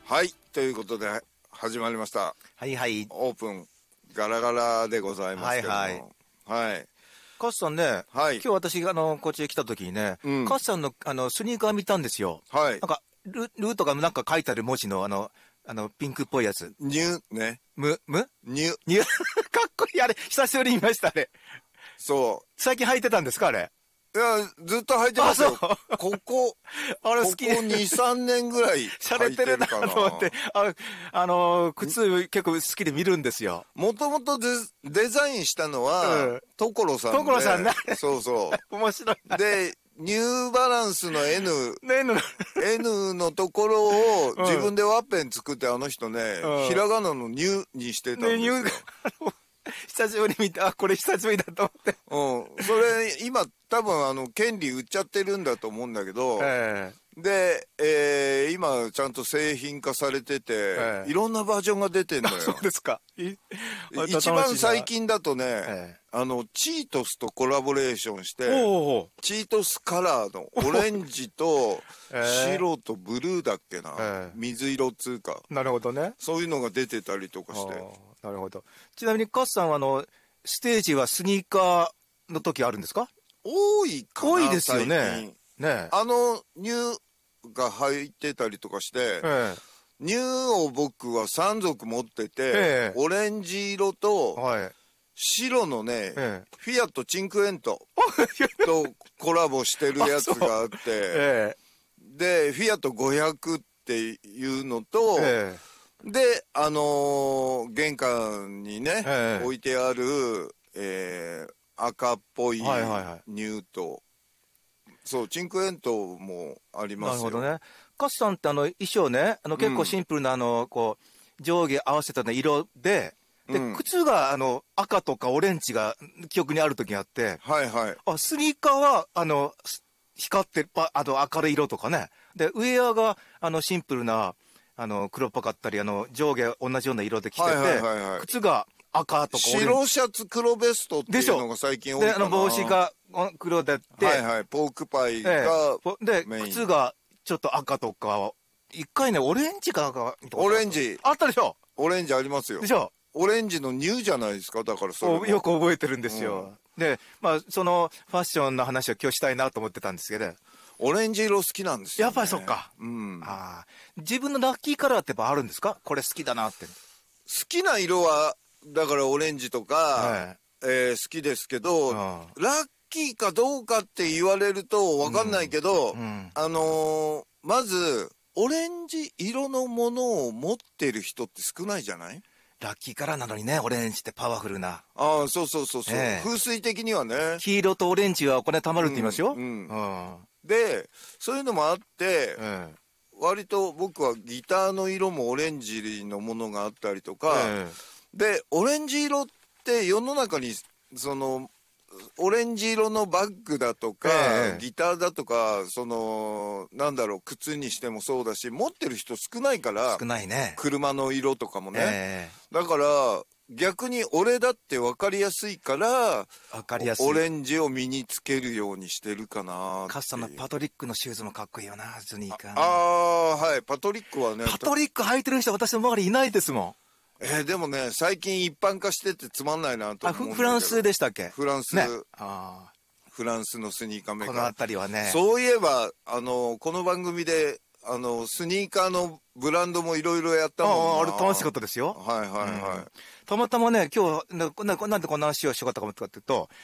はい、ということで始まりました。 はいはい。 オープンガラガラでございますけども。 はいはい。 はい。 カスさんね、 はい。 今日私がこっちへ来た時にね、カスさんのスニーカー見たんですよ。 はい。 なんか、ルーとかなんか書いてある文字のピンクっぽいやつ。 ニュね。 ニュニュ。 かっこいい。あれ、久しぶりに見ましたね。 そう。 最近履いてたんですかあれ。 いや、ずっと履いてますよ。ここ2、3年ぐらい履いてるかな。 洒落てるなと思って、靴結構好きで見るんですよ。 もともとデザインしたのは、所さんで。 所さんね。 そうそう。 面白い。 で、ニューバランスの N のところを自分でワッペン作ってあの人ね、ひらがなのニュにしてたんですよ。 久しぶりに見て、これ久しぶりだと思って。それ、今、多分、権利売っちゃってるんだと思うんだけど、で、今、ちゃんと製品化されてて、いろんなバージョンが出てんのよ。 そうですか。 一番最近だとね、チートスとコラボレーションして、チートスカラーのオレンジと白とブルーだっけな、水色っつうか。 なるほどね。 そういうのが出てたりとかして。 なるほど。ちなみにカスさんはステージはスニーカーの時あるんですか？ 多いかな。 多いですよね。 ね。ニューが入ってたりとかして、ニューを僕は3足持ってて、オレンジ色と、白のね、フィアットチンクエントとコラボしてるやつがあって、で、フィアット500っていうのと、で、玄関にね、置いてある、赤っぽいニューと、そう、チンクエントもありますよ。 なるほどね。カスさんって衣装ね、結構シンプルなこう、上下合わせた色で、靴が赤とかオレンジが記憶にある時があって、スニーカーは光ってる、明るい色とかね。で、ウェアがシンプルな、黒っぽかったり、上下同じような色で着てて、靴が赤とかオレンジ。 白シャツ黒ベストっていうのが最近多いかな。 で、帽子が黒でって、 ポークパイがで、靴がちょっと赤とか、一回ね、オレンジか赤とか。 オレンジ。 あったでしょ？ オレンジありますよ。 でしょ？ オレンジのニューじゃないですか、だからそれ。 よく覚えてるんですよ。で、まあ、そのファッションの話を今日したいなと思ってたんですけど。 オレンジ色好きなんですよ、 やっぱりそっか。自分のラッキーカラーってやっぱあるんですか？これ好きだなって。 好きな色は、だからオレンジとか、好きですけど、ラッキーかどうかって言われるとわかんないけど、まず、オレンジ色のものを持ってる人って少ないじゃない？ ラッキーカラーなのにね、オレンジってパワフルな。 そう。風水的にはね。 黄色とオレンジはお金貯まるって言いますよ。 で、そういうのもあって、割と僕はギターの色もオレンジのものがあったりとか、で、オレンジ色って世の中に、オレンジ色のバッグだとか、ギターだとか、靴にしてもそうだし、持ってる人少ないから、 少ないね。 車の色とかもね。だから、逆に俺だって分かりやすいから、オレンジを身につけるようにしてるかな。 カスさんのパトリックのシューズもかっこいいよな、スニーカー。 はい。パトリックはね。 パトリック履いてる人私の周りいないですもん。 でもね、最近一般化しててつまんないなと思うんだけど。 フランスでしたっけ？ フランス。フランスのスニーカーメーカー。 この辺りはね。 そういえば、この番組で、スニーカーのブランドもいろいろやったもんな。 あれ楽しかったですよ。たまたまね、今日、なんでこんな話をしようかと思ったかというと、